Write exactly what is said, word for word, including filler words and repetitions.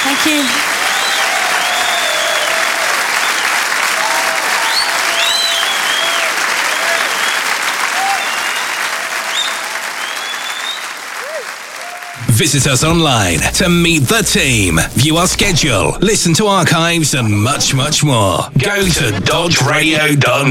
Thank you. Visit us online to meet the team, view our schedule, listen to archives and much, much more. Go to dodge radio dot